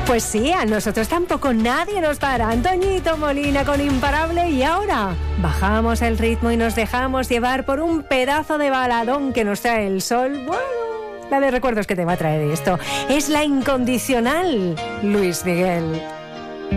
Pues sí, a nosotros tampoco nadie nos para. Antoñito Molina con Imparable, y ahora bajamos el ritmo y nos dejamos llevar por un pedazo de baladón que nos trae el sol. Bueno, la de recuerdos que te va a traer esto es La Incondicional, Luis Miguel.